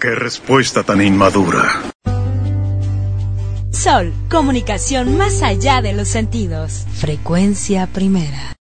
Qué respuesta tan inmadura. Sol, comunicación más allá de los sentidos. Frecuencia primera.